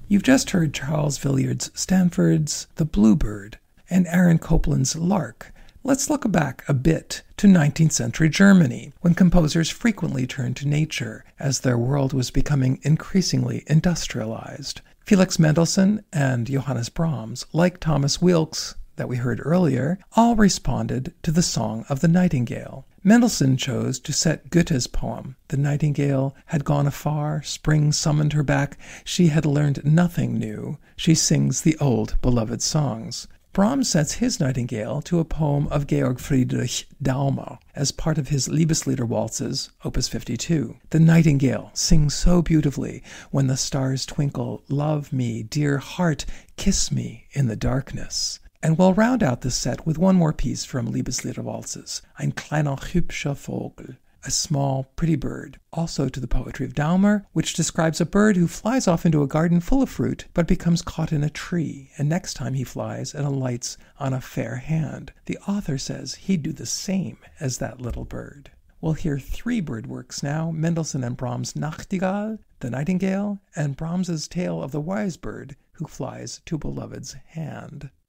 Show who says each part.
Speaker 1: You've just heard Charles Villiers Stanford's The Bluebird and Aaron Copland's Lark. Let's look back a bit to 19th century Germany, when composers frequently turned to nature as their world was becoming increasingly industrialized. Felix Mendelssohn and Johannes Brahms, like Thomas Wilkes that we heard earlier, all responded to the Song of the Nightingale. Mendelssohn chose to set Goethe's poem. The nightingale had gone afar, spring summoned her back, she had learned nothing new, she sings the old beloved songs. Brahms sets his nightingale to a poem of Georg Friedrich Daumer as part of his Liebeslieder waltzes, opus 52. The nightingale sings so beautifully when the stars twinkle, love me, dear heart, kiss me in the darkness. And we'll round out this set with one more piece from Liebeslieder waltzes, Ein kleiner hübscher Vogel, a small, pretty bird, also to the poetry of Daumer, which describes a bird who flies off into a garden full of fruit, but becomes caught in a tree, and next time he flies and alights on a fair hand. The author says he'd do the same as that little bird. We'll hear three bird works now, Mendelssohn and Brahms' Nachtigall, the nightingale, and Brahms's tale of the wise bird who flies to beloved's hand.